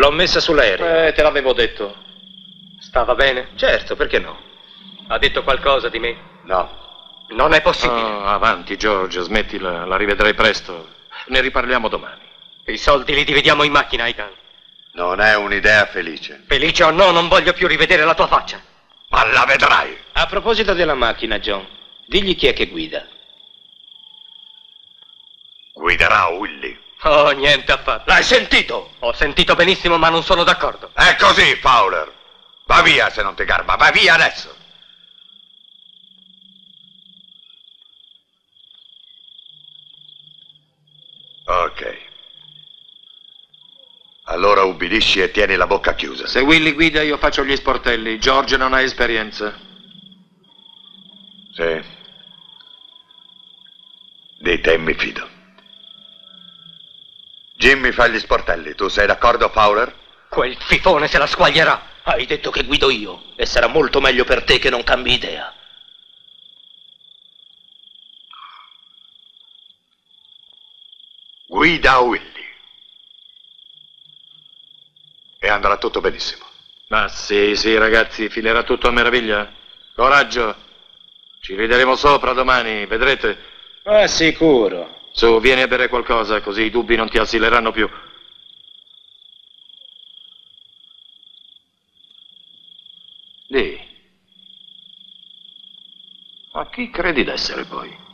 L'ho messa sull'aereo. Te l'avevo detto. Stava bene? Certo, perché no? Ha detto qualcosa di me? No. Non è possibile. Oh, avanti, George, smettila, la rivedrai presto. Ne riparliamo domani. I soldi li dividiamo in macchina, Aikan. Non è un'idea felice. Felice o no, non voglio più rivedere la tua faccia. Ma la vedrai! A proposito della macchina, John, digli chi è che guida. Guiderà Willy. Oh, niente affatto. L'hai sentito? Ho sentito benissimo, ma non sono d'accordo. È così, Fowler. Va via se non ti garba, va via adesso. Ok. Allora ubbidisci e tieni la bocca chiusa. Se Willy guida io faccio gli sportelli. George non ha esperienza. Sì. Di te mi fido. Jimmy fa gli sportelli. Tu sei d'accordo, Fowler? Quel fifone se la squaglierà. Hai detto che guido io e sarà molto meglio per te che non cambi idea. Guida Willy. E andrà tutto benissimo. Ma sì, ragazzi, filerà tutto a meraviglia. Coraggio. Ci rideremo sopra domani, vedrete. Ah, sicuro. Su, vieni a bere qualcosa, così i dubbi non ti assilleranno più. Di. Ma chi credi d'essere poi?